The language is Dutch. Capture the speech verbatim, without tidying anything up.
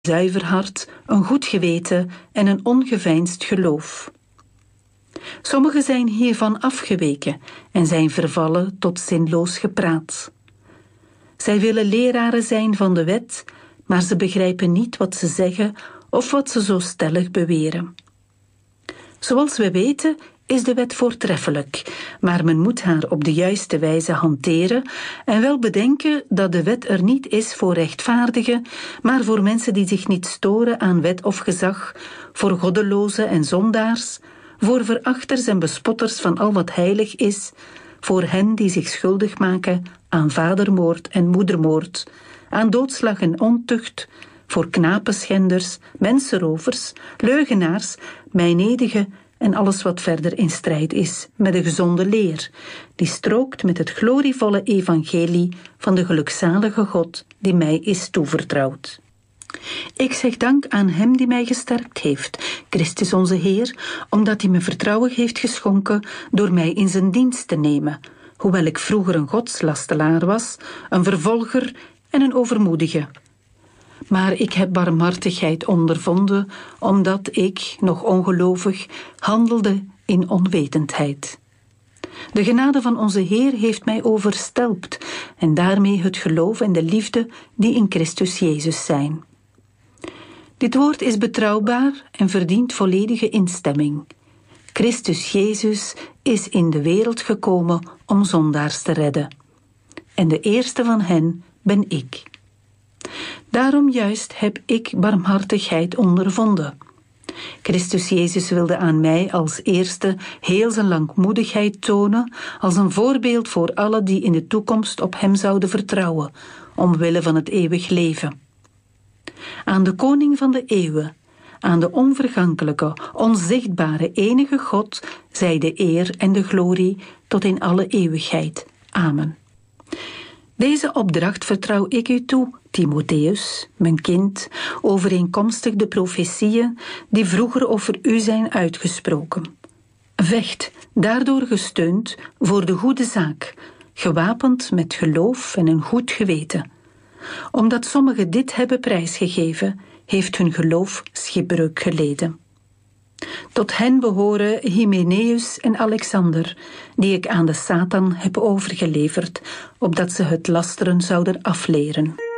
zuiver hart, een goed geweten en een ongeveinsd geloof. Sommigen zijn hiervan afgeweken en zijn vervallen tot zinloos gepraat. Zij willen leraren zijn van de wet, maar ze begrijpen niet wat ze zeggen of wat ze zo stellig beweren. Zoals we weten is de wet voortreffelijk, maar men moet haar op de juiste wijze hanteren en wel bedenken dat de wet er niet is voor rechtvaardigen, maar voor mensen die zich niet storen aan wet of gezag, voor goddelozen en zondaars, voor verachters en bespotters van al wat heilig is, voor hen die zich schuldig maken aan vadermoord en moedermoord, aan doodslag en ontucht, voor knapenschenders, mensenrovers, leugenaars, mijnedigen en alles wat verder in strijd is met de gezonde leer, die strookt met het glorievolle evangelie van de gelukzalige God die mij is toevertrouwd. Ik zeg dank aan hem die mij gesterkt heeft, Christus onze Heer, omdat hij me vertrouwen heeft geschonken door mij in zijn dienst te nemen, hoewel ik vroeger een godslastelaar was, een vervolger en een overmoedige. Maar ik heb barmhartigheid ondervonden, omdat ik, nog ongelovig, handelde in onwetendheid. De genade van onze Heer heeft mij overstelpt en daarmee het geloof en de liefde die in Christus Jezus zijn. Dit woord is betrouwbaar en verdient volledige instemming. Christus Jezus is in de wereld gekomen om zondaars te redden. En de eerste van hen ben ik. Daarom juist heb ik barmhartigheid ondervonden. Christus Jezus wilde aan mij als eerste heel zijn langmoedigheid tonen, als een voorbeeld voor allen die in de toekomst op hem zouden vertrouwen, omwille van het eeuwig leven. Aan de koning van de eeuwen, aan de onvergankelijke, onzichtbare, enige God, zij de eer en de glorie tot in alle eeuwigheid. Amen. Deze opdracht vertrouw ik u toe, Timotheus, mijn kind, overeenkomstig de profetieën die vroeger over u zijn uitgesproken. Vecht, daardoor gesteund, voor de goede zaak, gewapend met geloof en een goed geweten. Omdat sommigen dit hebben prijsgegeven, heeft hun geloof schipbreuk geleden. Tot hen behoren Hymenaeus en Alexander, die ik aan de Satan heb overgeleverd, opdat ze het lasteren zouden afleren.